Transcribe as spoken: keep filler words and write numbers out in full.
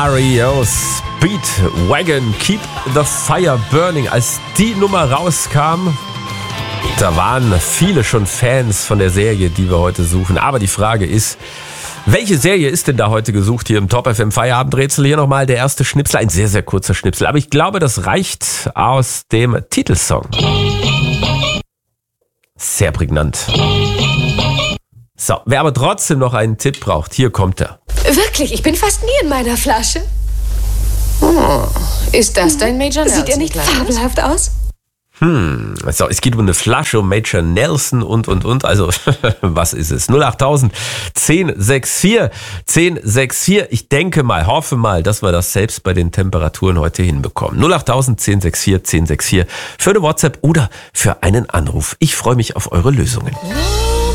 R E O Speedwagon, Keep the Fire Burning. Als die Nummer rauskam, da waren viele schon Fans von der Serie, die wir heute suchen. Aber die Frage ist, welche Serie ist denn da heute gesucht hier im Top F M Feierabendrätsel? Hier nochmal der erste Schnipsel, ein sehr, sehr kurzer Schnipsel. Aber ich glaube, das reicht aus dem Titelsong. Sehr prägnant. So, wer aber trotzdem noch einen Tipp braucht, hier kommt er. Wirklich, ich bin fast nie in meiner Flasche. Oh, ist das dein Major Nelson? Sieht er nicht fabelhaft aus? Hm, so, es geht um eine Flasche, um Major Nelson und, und, und. Also, was ist es? null acht tausend, zehn sechs vier, zehn sechs vier. Ich denke mal, hoffe mal, dass wir das selbst bei den Temperaturen heute hinbekommen. null acht tausend, zehn sechs vier, zehn sechs vier für eine WhatsApp oder für einen Anruf. Ich freue mich auf eure Lösungen.